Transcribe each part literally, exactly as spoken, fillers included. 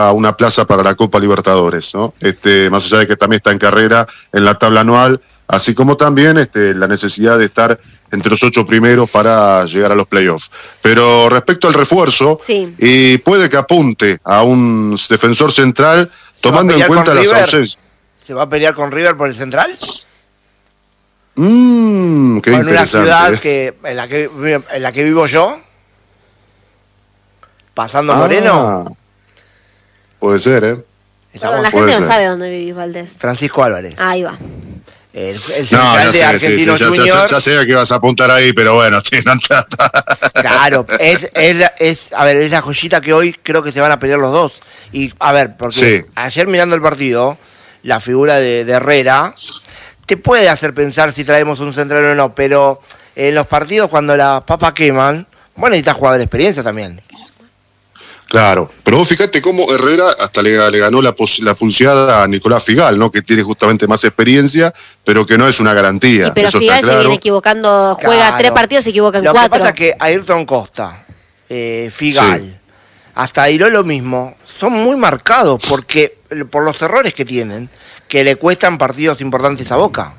a una plaza para la Copa Libertadores, ¿no? Este, más allá de que también está en carrera en la tabla anual, así como también este, la necesidad de estar entre los ocho primeros para llegar a los playoffs. Pero respecto al refuerzo, sí. y puede que apunte a un defensor central tomando en cuenta las ausencias. ¿Se va a pelear con River por el central? Mmm, qué con interesante. Una ciudad que, en, la que, en la que vivo yo, pasando ah, Moreno. Puede ser, ¿eh? Pero la gente no sabe dónde vivís, Valdés. Francisco Álvarez. Ahí va. El, el no, ya de sé, Argentino sí, sí, Junior. Ya, ya, ya sé que vas a apuntar ahí, pero bueno. Sí, no, claro, es, es, es, a ver, es la joyita que hoy creo que se van a pelear los dos. Y, a ver, porque sí. ayer mirando el partido, la figura de, de Herrera te puede hacer pensar si traemos un central o no, pero en los partidos cuando las papas queman, bueno, necesitas jugador de experiencia también. Claro, pero vos fíjate cómo Herrera hasta le, le ganó la, la pulseada a Nicolás Figal, ¿no? Que tiene justamente más experiencia, pero que no es una garantía. Y pero Eso Figal está claro. se viene equivocando, juega claro. tres partidos, se equivoca en lo cuatro. Lo que pasa es que Ayrton Costa, eh, Figal, sí. hasta Airó lo mismo, son muy marcados porque por los errores que tienen, que le cuestan partidos importantes a Boca.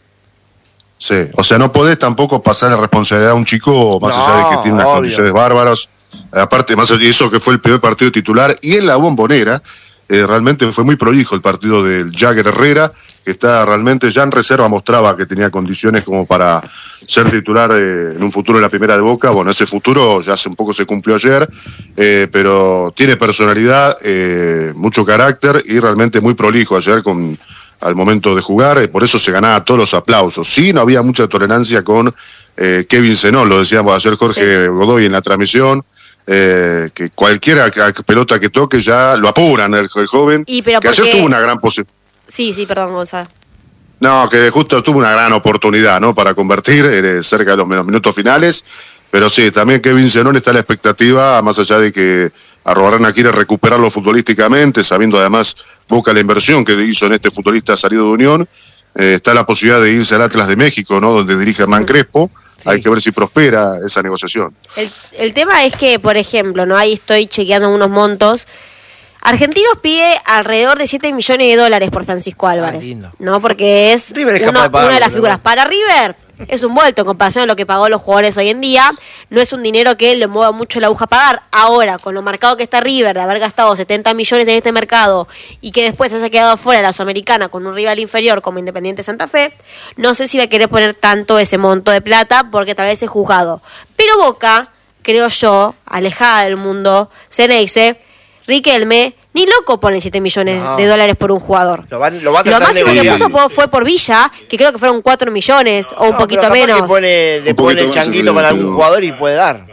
Sí, o sea, no podés tampoco pasar la responsabilidad a un chico, más no, allá de que tiene unas obvio. condiciones bárbaras. Aparte, más allá de eso, que fue el primer partido titular, y en la Bombonera, eh, realmente fue muy prolijo el partido del Jagger Herrera, que está realmente ya en reserva, mostraba que tenía condiciones como para ser titular eh, en un futuro en la primera de Boca. Bueno, ese futuro ya hace un poco se cumplió ayer, eh, pero tiene personalidad, eh, mucho carácter y realmente muy prolijo ayer con al momento de jugar, eh, por eso se ganaba todos los aplausos. Sí, no había mucha tolerancia con eh, Kevin Zenón, lo decíamos ayer Jorge sí. Godoy en la transmisión, eh, que cualquiera pelota que toque ya lo apuran el, el joven, y, pero que porque... ayer tuvo una gran posibilidad. Sí, sí, perdón, Gonzalo. No, que justo tuvo una gran oportunidad, ¿no? Para convertir eh, cerca de los minutos finales, pero sí, también Kevin Zenón está a la expectativa, más allá de que Arruabarrena quiere recuperarlo futbolísticamente, sabiendo además Boca la inversión que hizo en este futbolista salido de Unión, eh, está la posibilidad de irse al Atlas de México, ¿no? Donde dirige Hernán Crespo. Sí. Hay que ver si prospera esa negociación. El, el tema es que, por ejemplo, no ahí estoy chequeando unos montos. Argentinos pide alrededor de siete millones de dólares por Francisco Álvarez. Ah, ¿no? Porque es uno, de una de las figuras. Para River es un vuelto en comparación a lo que pagó los jugadores hoy en día. No es un dinero que le mueva mucho la aguja a pagar. Ahora, con lo marcado que está River, de haber gastado setenta millones en este mercado y que después haya quedado afuera la Sudamericana con un rival inferior como Independiente Santa Fe, no sé si va a querer poner tanto ese monto de plata porque tal vez es juzgado. Pero Boca, creo yo, alejada del mundo Ceneice, Riquelme, ni loco pone siete millones no. de dólares por un jugador. Lo, van, lo, va a lo máximo que bien. puso fue por Villa, que creo que fueron cuatro millones no, o un no, poquito menos. Que pone, le pone el changuito para algún jugador y puede dar.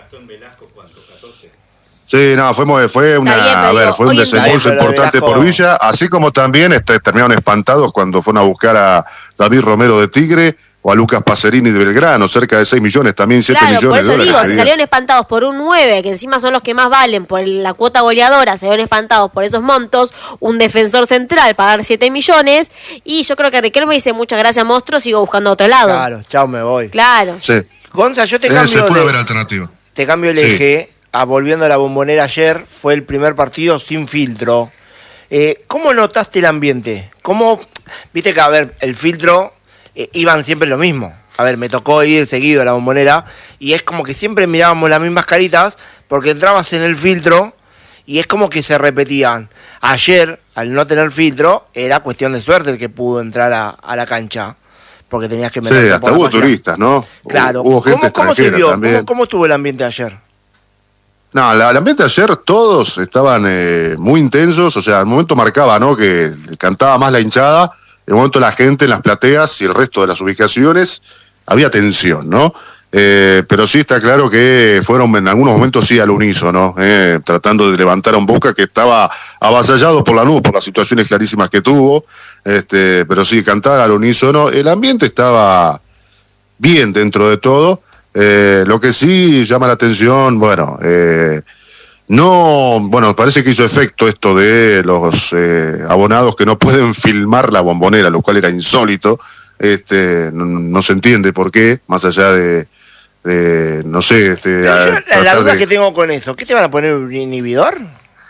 Sí, no, fue, fue una, bien, a ver, digo, fue un desembolso importante Velasco... por Villa, así como también este, terminaron espantados cuando fueron a buscar a David Romero de Tigre o a Lucas Pacerini de Belgrano, cerca de seis millones, también siete claro, millones por eso de dólares. Digo, si salieron espantados por un nueve, que encima son los que más valen por la cuota goleadora, salieron espantados por esos montos, un defensor central pagar siete millones, y yo creo que Riquelme dice muchas gracias, monstruo, sigo buscando a otro lado. Claro, chao, me voy. Claro. Sí. Gonza, yo te cambio eh, se puede de, haber alternativa. Te cambio el sí. eje, a, volviendo a la Bombonera ayer, fue el primer partido sin filtro. Eh, ¿Cómo notaste el ambiente? ¿Cómo, viste que, a ver, el filtro, eh, iban siempre lo mismo? A ver, me tocó ir seguido a la Bombonera y es como que siempre mirábamos las mismas caritas porque entrabas en el filtro y es como que se repetían. Ayer, al no tener filtro, era cuestión de suerte el que pudo entrar a, a la cancha porque tenías que meter. Sí, hasta hubo turistas, ¿no? Claro. Hubo gente ¿Cómo, cómo se vio? también. ¿Cómo, ¿Cómo estuvo el ambiente ayer? No, el ambiente ayer todos estaban eh, muy intensos, o sea, el momento marcaba, ¿no? Que cantaba más la hinchada, el momento la gente en las plateas y el resto de las ubicaciones había tensión, ¿no? Eh, pero sí está claro que fueron en algunos momentos sí al unísono, eh, tratando de levantar a un Boca que estaba avasallado por la nube, por las situaciones clarísimas que tuvo, este, pero sí, cantar al unísono. El ambiente estaba bien dentro de todo, eh, lo que sí llama la atención, bueno, eh, no, bueno, parece que hizo efecto esto de los eh, abonados que no pueden filmar la Bombonera, lo cual era insólito. Este, no, no se entiende por qué, más allá de, de no sé, este, yo, a, la, la duda de... que tengo con eso, ¿qué te van a poner un inhibidor?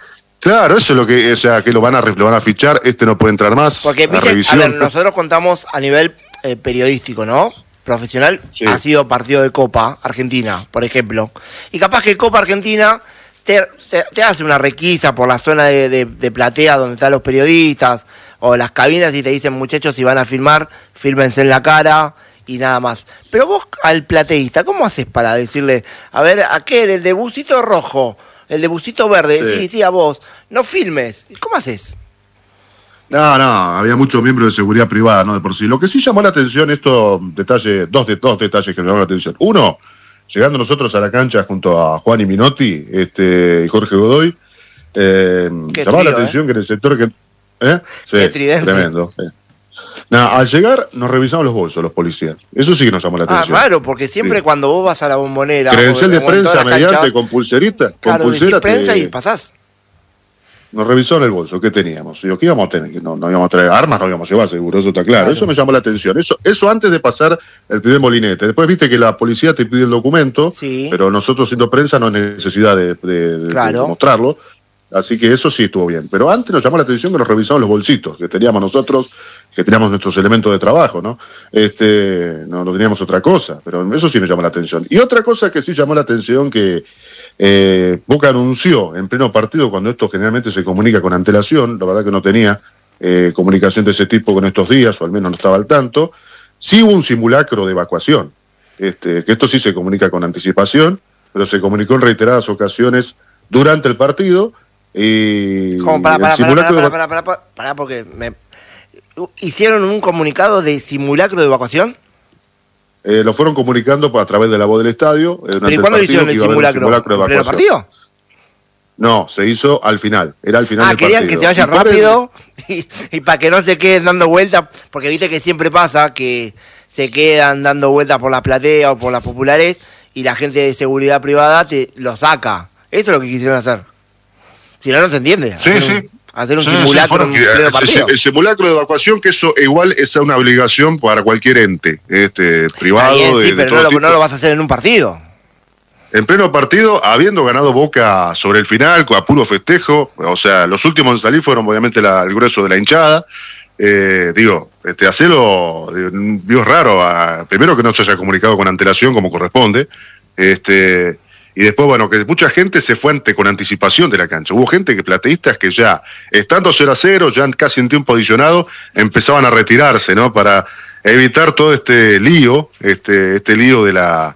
Claro, eso es lo que, o sea, que lo van a lo van a fichar, este no puede entrar más. Porque, viste, a, a ver, nosotros contamos a nivel eh, periodístico, ¿no? Profesional, sí. Ha sido partido de Copa Argentina, por ejemplo. Y capaz que Copa Argentina te, te, te hace una requisa por la zona de, de, de platea donde están los periodistas, o las cabinas, y te dicen, muchachos, si van a filmar, fílmense en la cara y nada más. Pero vos, al plateísta, ¿cómo haces para decirle, a ver, aquel, el de busito rojo, el de busito verde, sí, sí, sí, a vos, no filmes? ¿Cómo haces? No, no, había muchos miembros de seguridad privada, ¿no? De por sí. Lo que sí llamó la atención, esto, detalle, dos, de, dos detalles que me llamaron la atención. Uno, llegando nosotros a la cancha junto a Juan y Minotti, este, y Jorge Godoy, eh, llamó la atención, ¿eh? Que en el sector que... ¿Eh? Sí, qué tridente. Tremendo. Sí. No, al llegar nos revisamos los bolsos los policías. Eso sí que nos llamó la atención. Ah, claro, porque siempre sí. Cuando vos vas a la Bombonera... Credencial de prensa mediante cancha, con pulserita. Claro, con pulsera prensa te... y pasás. Nos revisaron el bolso, ¿qué teníamos? Digo, ¿qué íbamos a tener? No, no íbamos a traer armas, no íbamos a llevar, seguro, eso está claro. claro. Eso me llamó la atención. Eso, eso antes de pasar el primer molinete. Después viste que la policía te pide el documento, sí. Pero nosotros siendo prensa no hay necesidad de, de, claro. de mostrarlo. Así que eso sí estuvo bien. Pero antes nos llamó la atención que nos revisaban los bolsitos que teníamos nosotros, que teníamos nuestros elementos de trabajo, ¿no? Este, no, no teníamos otra cosa, pero eso sí me llamó la atención. Y otra cosa que sí llamó la atención que eh, Boca anunció en pleno partido, cuando esto generalmente se comunica con antelación, la verdad que no tenía eh, comunicación de ese tipo con estos días, o al menos no estaba al tanto, sí hubo un simulacro de evacuación, este, que esto sí se comunica con anticipación, pero se comunicó en reiteradas ocasiones durante el partido. Y ¿Cómo? Para, para, para, para, para, para, para, para, para, porque me... ¿Hicieron un comunicado de simulacro de evacuación? Eh, lo fueron comunicando a través de la voz del estadio. Eh, ¿Pero y cuándo el hicieron el simulacro? simulacro de ¿En el partido? No, se hizo al final. Era al final ah, del partido. Ah, querían que se vaya rápido y, y para que no se queden dando vueltas, porque viste que siempre pasa que se quedan dando vueltas por las plateas o por las populares y la gente de seguridad privada te lo saca. Eso es lo que quisieron hacer. Si no, no se entiende. Sí, hacer sí. Un, hacer un sí, simulacro. Sí, el, el, el simulacro de evacuación, que eso igual es una obligación para cualquier ente este privado. Bien, sí, de, pero de no, lo, no lo vas a hacer en un partido. En pleno partido, habiendo ganado Boca sobre el final, a puro festejo, o sea, los últimos en salir fueron obviamente la, el grueso de la hinchada. Eh, digo, este, hacerlo, digo, es raro. A, primero que no se haya comunicado con antelación como corresponde. Este... Y después, bueno, que mucha gente se fue ante, con anticipación de la cancha. Hubo gente, que plateístas, que ya, estando cero a cero, ya casi en tiempo adicionado, empezaban a retirarse, ¿no? Para evitar todo este lío, este, este lío de la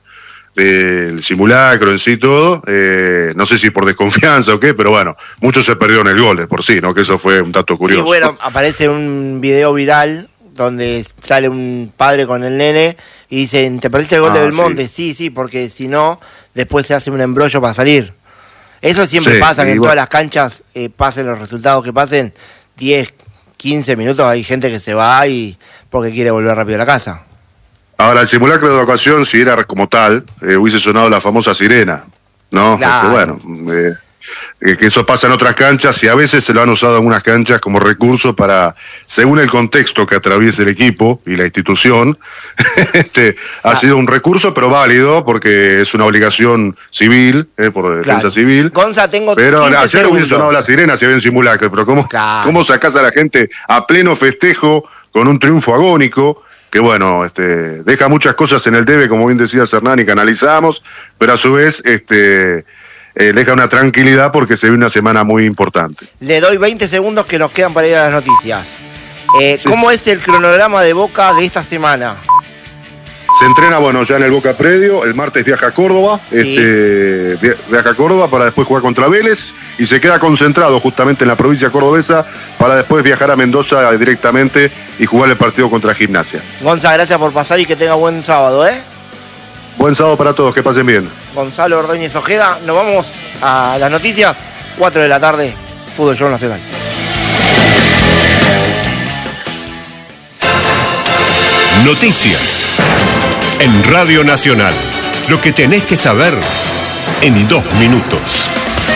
del simulacro en sí y todo. Eh, no sé si por desconfianza o qué, pero bueno, muchos se perdieron el gol de por sí, ¿no? Que eso fue un dato curioso. Y bueno, aparece un video viral donde sale un padre con el nene y dice, ¿te perdiste el gol ah, de Belmonte? Sí. sí, sí, porque si no, después se hace un embrollo para salir. Eso siempre sí, pasa, que en bueno. todas las canchas eh, pasen los resultados que pasen, diez, quince minutos hay gente que se va y porque quiere volver rápido a la casa. Ahora, el simulacro de evacuación, si era como tal, eh, hubiese sonado la famosa sirena, ¿no? Claro. Porque, bueno... Eh, que eso pasa en otras canchas y a veces se lo han usado en algunas canchas como recurso para, según el contexto que atraviese el equipo y la institución, este, ah. ha sido un recurso pero válido porque es una obligación civil, eh, por defensa claro. civil. Gonza, tengo pero ayer hubiese sonado la sirena si había un simulacro, pero ¿cómo, claro. ¿cómo sacás a la gente a pleno festejo con un triunfo agónico? Que bueno, este, deja muchas cosas en el debe, como bien decía Hernán, y que analizamos, pero a su vez, este... Eh, deja una tranquilidad porque se ve una semana muy importante. Le doy veinte segundos que nos quedan para ir a las noticias. Eh, sí. ¿Cómo es el cronograma de Boca de esta semana? Se entrena, bueno, ya en el Boca Predio, el martes viaja a Córdoba, sí. este, viaja a Córdoba para después jugar contra Vélez y se queda concentrado justamente en la provincia cordobesa para después viajar a Mendoza directamente y jugar el partido contra Gimnasia. Gonza, gracias por pasar y que tenga buen sábado, ¿eh? Buen sábado para todos, que pasen bien. Gonzalo Ordóñez Ojeda, nos vamos a las noticias, cuatro de la tarde, Fútbol Show Nacional. Noticias en Radio Nacional, lo que tenés que saber en dos minutos.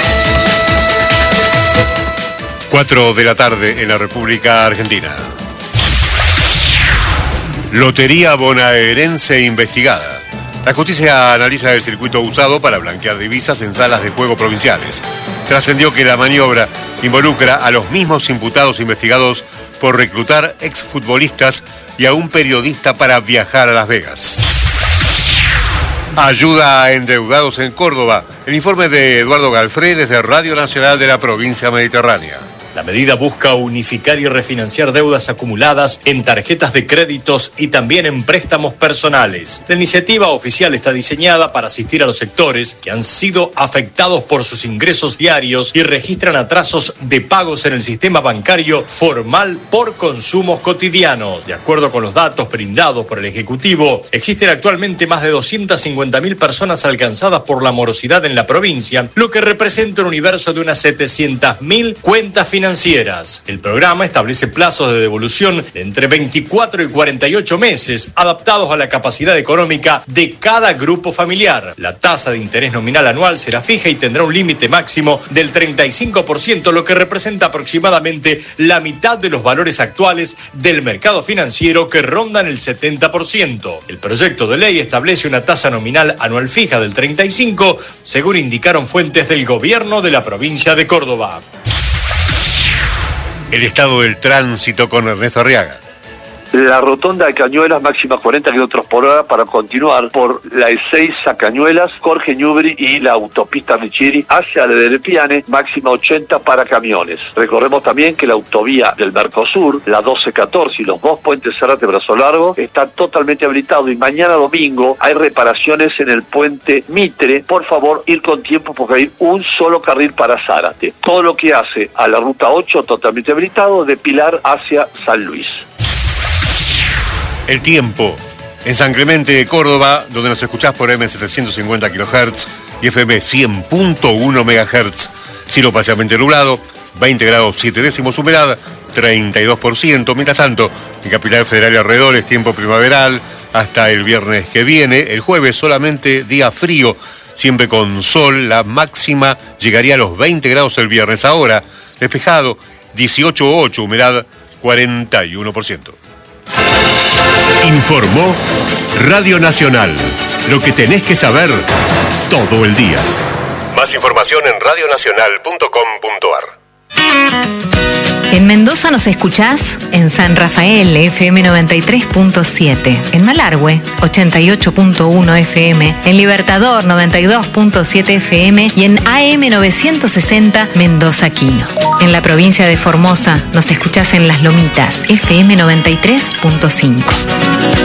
cuatro de la tarde en la República Argentina. Lotería bonaerense investigada. La justicia analiza el circuito usado para blanquear divisas en salas de juego provinciales. Trascendió que la maniobra involucra a los mismos imputados investigados por reclutar exfutbolistas y a un periodista para viajar a Las Vegas. Ayuda a endeudados en Córdoba. El informe de Eduardo Galfré desde Radio Nacional de la provincia mediterránea. La medida busca unificar y refinanciar deudas acumuladas en tarjetas de créditos y también en préstamos personales. La iniciativa oficial está diseñada para asistir a los sectores que han sido afectados por sus ingresos diarios y registran atrasos de pagos en el sistema bancario formal por consumos cotidianos. De acuerdo con los datos brindados por el Ejecutivo, existen actualmente más de doscientas cincuenta mil personas alcanzadas por la morosidad en la provincia, lo que representa un universo de unas setecientas mil cuentas financieras. financieras. El programa establece plazos de devolución de entre veinticuatro y cuarenta y ocho meses, adaptados a la capacidad económica de cada grupo familiar. La tasa de interés nominal anual será fija y tendrá un límite máximo del treinta y cinco por ciento, lo que representa aproximadamente la mitad de los valores actuales del mercado financiero, que rondan el setenta por ciento. El proyecto de ley establece una tasa nominal anual fija del treinta y cinco por ciento, según indicaron fuentes del gobierno de la provincia de Córdoba. El estado del tránsito con Ernesto Arriaga. La rotonda de Cañuelas, máxima cuarenta kilómetros por hora para continuar por la E seis a Cañuelas, Jorge Ñubri y la autopista Richiri hacia la del Piane, máxima ochenta para camiones. Recordemos también que la autovía del Mercosur, la doce catorce y los dos puentes Zárate Brazo Largo están totalmente habilitados, y mañana domingo hay reparaciones en el puente Mitre. Por favor, ir con tiempo porque hay un solo carril para Zárate. Todo lo que hace a la ruta ocho totalmente habilitado, de Pilar hacia San Luis. El tiempo. En San Clemente de Córdoba, donde nos escuchás por eme setecientos cincuenta kilohertz y efe eme cien punto uno megahertz. Cielo parcialmente nublado, veinte grados siete décimos, humedad treinta y dos por ciento. Mientras tanto, en Capital Federal y alrededores, tiempo primaveral hasta el viernes que viene. El jueves solamente día frío, siempre con sol. La máxima llegaría a los veinte grados el viernes. Ahora, despejado, dieciocho coma ocho, humedad cuarenta y uno por ciento. Informó Radio Nacional. Lo que tenés que saber todo el día. Más información en radio nacional punto com punto ar. En Mendoza nos escuchás en San Rafael, efe eme noventa y tres punto siete. En Malargüe, ochenta y ocho punto uno efe eme. En Libertador, noventa y dos punto siete efe eme. Y en a eme novecientos sesenta, Mendoza Quino. En la provincia de Formosa nos escuchás en Las Lomitas, efe eme noventa y tres punto cinco.